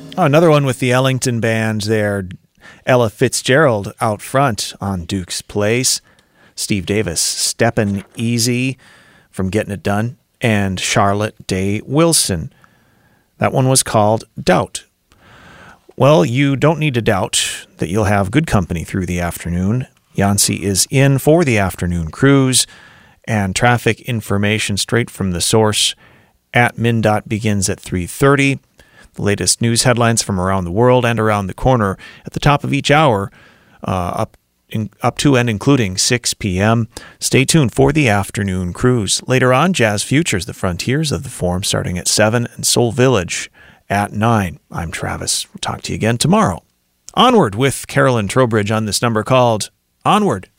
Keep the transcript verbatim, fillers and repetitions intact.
Oh, another one with the Ellington Band there. Ella Fitzgerald out front on Duke's Place. Steve Davis, Steppin' Easy from Getting It Done. And Charlotte Day Wilson. That one was called Doubt. Well, you don't need to doubt that you'll have good company through the afternoon. Yancey is in for the afternoon cruise, and traffic information straight from the source at MnDOT begins at three thirty. The latest news headlines from around the world and around the corner at the top of each hour, uh, up in, up to and including six p.m. Stay tuned for the afternoon cruise. Later on, Jazz Futures, the frontiers of the Forum, starting at seven, and Soul Village at nine. I'm Travis. We'll talk to you again tomorrow. Onward with Carolyn Trowbridge on this number called Onward.